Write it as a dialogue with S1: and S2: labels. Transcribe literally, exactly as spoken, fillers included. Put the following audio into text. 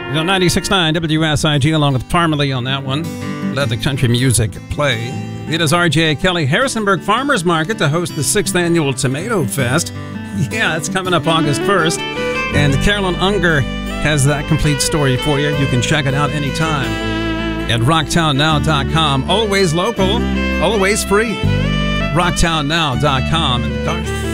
S1: You know, ninety-six point nine W S I G along with Farmerly on that one. Let the country music play. It is R J Kelly Harrisonburg Farmers Market to host the sixth annual Tomato Fest. Yeah, it's coming up August first. And Carolyn Unger has that complete story for you. You can check it out anytime at rocktown now dot com. Always local, always free. rocktown now dot com. And Darth